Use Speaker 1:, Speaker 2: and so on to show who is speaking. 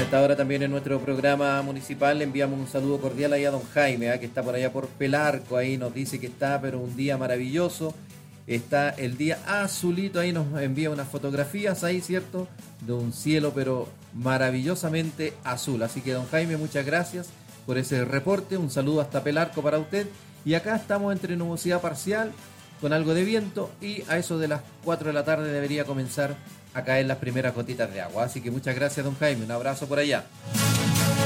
Speaker 1: esta hora también en nuestro programa municipal le enviamos un saludo cordial ahí a don Jaime, que está por allá por Pelarco, ahí nos dice que está, pero un día maravilloso, está el día azulito, ahí nos envía unas fotografías ahí, ¿cierto? De un cielo, pero maravillosamente azul. Así que don Jaime, muchas gracias por ese reporte, un saludo hasta Pelarco para usted. Y acá estamos entre nubosidad parcial, con algo de viento, y a eso de las 4 de la tarde debería comenzar a caer las primeras gotitas de agua. Así que muchas gracias don Jaime, un abrazo por allá.